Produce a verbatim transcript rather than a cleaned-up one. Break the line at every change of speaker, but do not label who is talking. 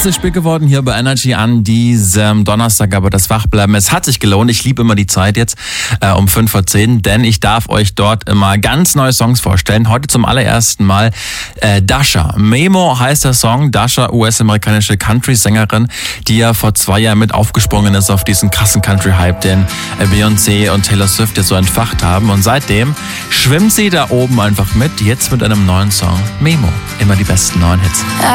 Es ist spät geworden hier bei Energy an diesem Donnerstag, aber das Wachbleiben, es hat sich gelohnt. Ich liebe immer die Zeit jetzt äh, um fünf vor zehn, denn ich darf euch dort immer ganz neue Songs vorstellen. Heute zum allerersten Mal äh, Dasha. Memo heißt der Song. Dasha, U S-amerikanische Country-Sängerin, die ja vor zwei Jahren mit aufgesprungen ist auf diesen krassen Country-Hype, den äh, Beyoncé und Taylor Swift jetzt so entfacht haben. Und seitdem schwimmt sie da oben einfach mit, jetzt mit einem neuen Song. Memo. Immer die besten neuen Hits.